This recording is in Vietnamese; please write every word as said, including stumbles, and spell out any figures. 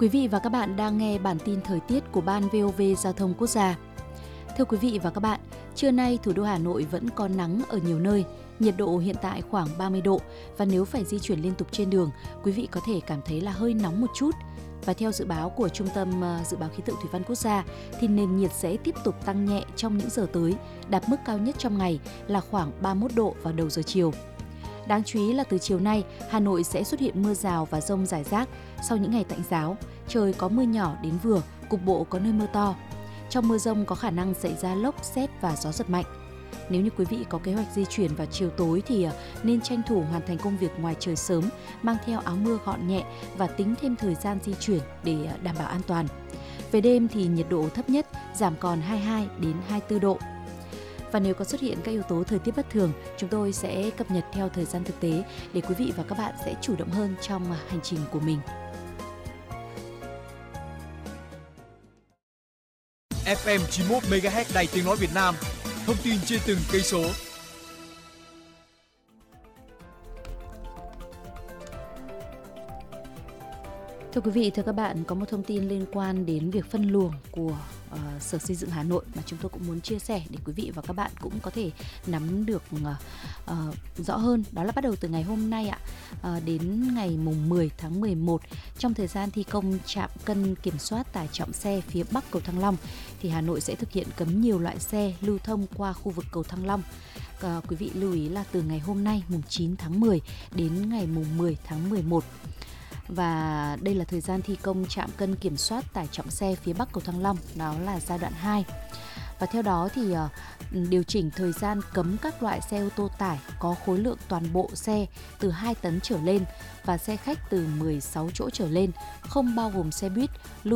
Quý vị và các bạn đang nghe bản tin thời tiết của Ban vê o vê Giao thông Quốc gia. Thưa quý vị và các bạn, trưa nay thủ đô Hà Nội vẫn có nắng ở nhiều nơi, nhiệt độ hiện tại khoảng ba mươi độ và nếu phải di chuyển liên tục trên đường, quý vị có thể cảm thấy là hơi nóng một chút. Và theo dự báo của Trung tâm Dự báo Khí tượng Thủy văn Quốc gia thì nền nhiệt sẽ tiếp tục tăng nhẹ trong những giờ tới, đạt mức cao nhất trong ngày là khoảng ba mươi mốt độ vào đầu giờ chiều. Đáng chú ý là từ chiều nay, Hà Nội sẽ xuất hiện mưa rào và dông rải rác sau những ngày tạnh giáo. Trời có mưa nhỏ đến vừa, cục bộ có nơi mưa to. Trong mưa dông có khả năng xảy ra lốc, sét và gió giật mạnh. Nếu như quý vị có kế hoạch di chuyển vào chiều tối thì nên tranh thủ hoàn thành công việc ngoài trời sớm, mang theo áo mưa gọn nhẹ và tính thêm thời gian di chuyển để đảm bảo an toàn. Về đêm thì nhiệt độ thấp nhất giảm còn hai mươi hai đến hai mươi tư độ. Và nếu có xuất hiện các yếu tố thời tiết bất thường, chúng tôi sẽ cập nhật theo thời gian thực tế để quý vị và các bạn sẽ chủ động hơn trong hành trình của mình. ép em chín mươi mốt mê ga héc Đài Tiếng nói Việt Nam, thông tin trên từng cây số. Thưa quý vị, thưa các bạn, có một thông tin liên quan đến việc phân luồng của uh, Sở Xây dựng Hà Nội mà chúng tôi cũng muốn chia sẻ để quý vị và các bạn cũng có thể nắm được uh, uh, rõ hơn. Đó là bắt đầu từ ngày hôm nay ạ, uh, đến ngày mùng mười tháng mười một, trong thời gian thi công trạm cân kiểm soát tải trọng xe phía Bắc cầu Thăng Long, thì Hà Nội sẽ thực hiện cấm nhiều loại xe lưu thông qua khu vực cầu Thăng Long. Uh, quý vị lưu ý là từ ngày hôm nay mùng chín tháng mười đến ngày mùng mười tháng mười một. Và đây là thời gian thi công trạm cân kiểm soát tải trọng xe phía Bắc cầu Thăng Long, đó là giai đoạn hai. Và theo đó thì uh, điều chỉnh thời gian cấm các loại xe ô tô tải có khối lượng toàn bộ xe từ hai tấn trở lên và xe khách từ mười sáu chỗ trở lên, không bao gồm xe buýt,